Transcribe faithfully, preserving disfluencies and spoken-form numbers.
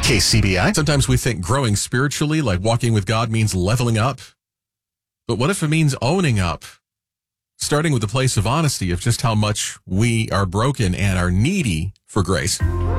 K C B I. Sometimes we think growing spiritually, like walking with God, means leveling up. But what if it means owning up? Starting with the place of honesty of just how much we are broken and are needy for grace.